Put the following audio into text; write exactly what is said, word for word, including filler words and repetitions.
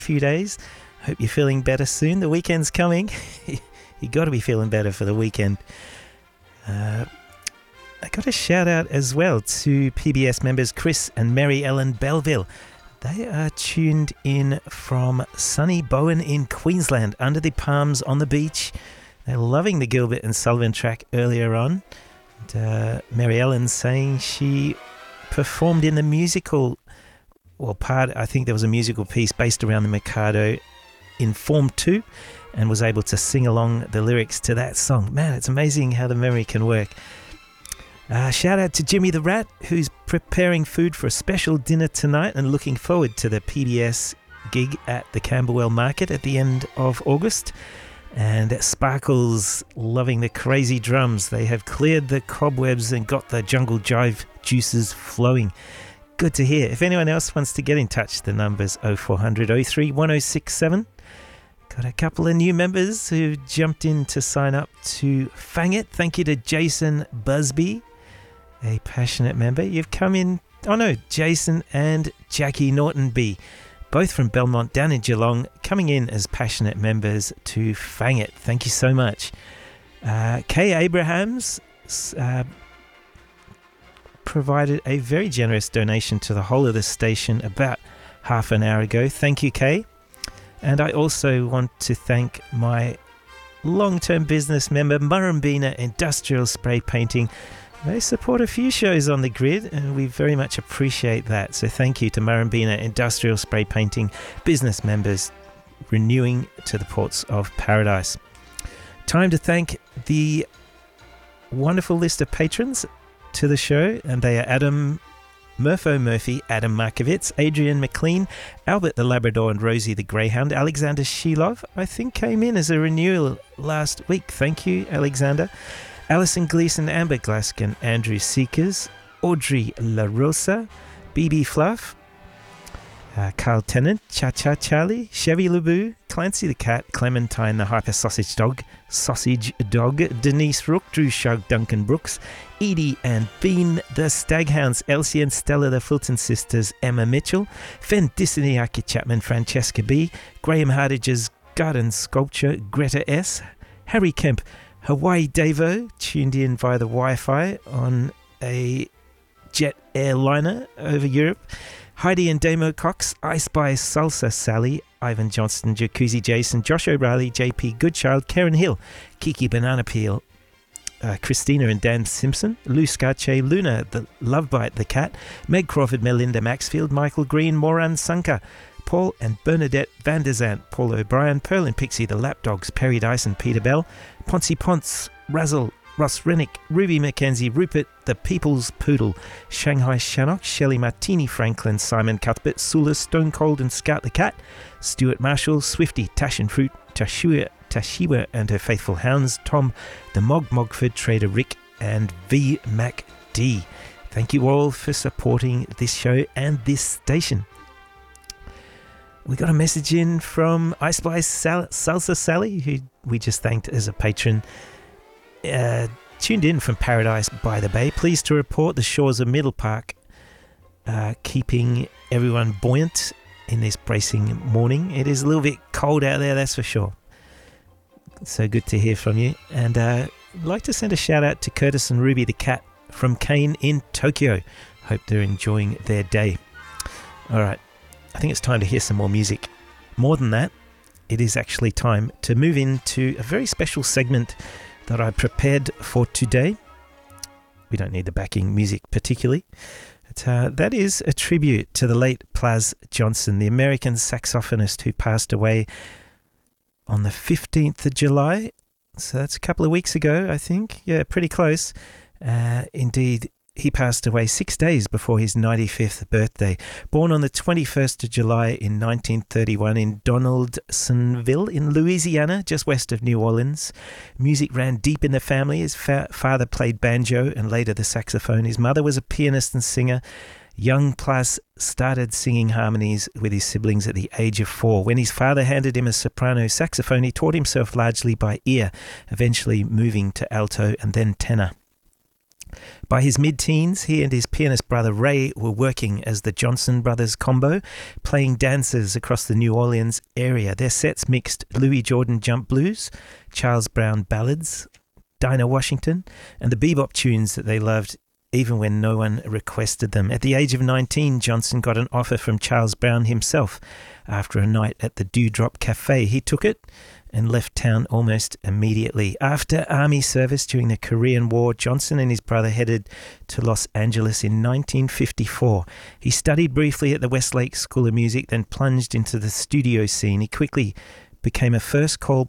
few days. Hope you're feeling better soon. The weekend's coming. You got to be feeling better for the weekend. Uh, I got a shout out as well to P B S members Chris and Mary Ellen Belleville. They are tuned in from sunny Bowen in Queensland, under the palms on the beach. They're loving the Gilbert and Sullivan track earlier on. And, uh, Mary Ellen's saying she performed in the musical, well, part, I think there was a musical piece based around the Mikado in Form two, and was able to sing along the lyrics to that song. Man, it's amazing how the memory can work. Uh, shout out to Jimmy the Rat, who's preparing food for a special dinner tonight and looking forward to the P B S gig at the Camberwell Market at the end of August. And Sparkles loving the crazy drums. They have cleared the cobwebs and got the jungle jive juices flowing. Good to hear. If anyone else wants to get in touch, the number's oh four hundred oh three one oh six seven. Got a couple of new members who jumped in to sign up to Fang It. Thank you to Jason Busby, a passionate member. You've come in, oh no, Jason and Jackie Norton B, both from Belmont down in Geelong, coming in as passionate members to Fang It. Thank you so much. Uh, Kay Abrahams uh, provided a very generous donation to the whole of the station about half an hour ago. Thank you, Kay. And I also want to thank my long-term business member, Murrumbina Industrial Spray Painting. They support a few shows on the grid, and we very much appreciate that. So thank you to Murrumbina Industrial Spray Painting business members renewing to the ports of paradise. Time to thank the wonderful list of patrons to the show, and they are Adam Murpho Murphy, Adam Markovitz, Adrian McLean, Albert the Labrador and Rosie the Greyhound. Alexander Shilov, I think, came in as a renewal last week. Thank you, Alexander. Alison Gleason, Amber Glaskin, Andrew Seekers, Audrey La Rosa, B B Fluff, uh, Carl Tennant, Cha Cha Charlie, Chevy Lubu, Clancy the Cat, Clementine the Hyper Sausage Dog, Sausage Dog, Denise Rook, Drew Shug, Duncan Brooks, Edie and Bean, the Staghounds, Elsie and Stella, the Fulton Sisters, Emma Mitchell, Fen Disneyaki Chapman, Francesca B, Graham Hardage's Garden Sculpture, Greta S, Harry Kemp, Hawaii Davo, tuned in via the Wi-Fi on a jet airliner over Europe, Heidi and Damo Cox, I Spy Salsa Sally, Ivan Johnston, Jacuzzi Jason, Josh O'Reilly, J P Goodchild, Karen Hill, Kiki Banana Peel, Uh, Christina and Dan Simpson, Lou Scarche, Luna, the Lovebite the Cat, Meg Crawford, Melinda Maxfield, Michael Green, Moran Sunka, Paul and Bernadette Van der Zant, Paul O'Brien, Pearl and Pixie, the Lapdogs, Perry Dyson, Peter Bell, Poncy Ponce, Razzle, Ross Rennick, Ruby McKenzie, Rupert, the People's Poodle, Shanghai Shannock, Shelley Martini Franklin, Simon Cuthbert, Sula, Stone Cold and Scout the Cat, Stuart Marshall, Swifty, Tash and Fruit, Tashua, Tashiwa and her faithful hounds, Tom, the Mog Mogford, Trader Rick, and V Mac D. Thank you all for supporting this show and this station. We got a message in from I Spy Sal- Salsa Sally, who we just thanked as a patron. Uh, tuned in from Paradise by the Bay. Pleased to report the shores of Middle Park uh, keeping everyone buoyant in this bracing morning. It is a little bit cold out there, that's for sure. So good to hear from you. And uh, I'd like to send a shout out to Curtis and Ruby the Cat from Kane in Tokyo. Hope they're enjoying their day. All right, I think it's time to hear some more music. More than that, it is actually time to move into a very special segment that I prepared for today. We don't need the backing music particularly. But, uh, that is a tribute to the late Plas Johnson, the American saxophonist who passed away on the fifteenth of July. So that's a couple of weeks ago, I think. Yeah, pretty close. Uh, indeed, he passed away six days before his ninety-fifth birthday. Born on the twenty-first of July in nineteen thirty-one in Donaldsonville in Louisiana, just west of New Orleans. Music ran deep in the family. His fa- father played banjo and later the saxophone. His mother was a pianist and singer. Young Plas started singing harmonies with his siblings at the age of four. When his father handed him a soprano saxophone, he taught himself largely by ear, eventually moving to alto and then tenor. By his mid-teens, he and his pianist brother Ray were working as the Johnson Brothers combo, playing dances across the New Orleans area. Their sets mixed Louis Jordan jump blues, Charles Brown ballads, Dinah Washington, and the bebop tunes that they loved even when no one requested them. At the age of nineteen, Johnson got an offer from Charles Brown himself after a night at the Dewdrop Cafe. He took it and left town almost immediately. After army service during the Korean War, Johnson and his brother headed to Los Angeles in nineteen fifty-four. He studied briefly at the Westlake School of Music, then plunged into the studio scene. He quickly became a first-call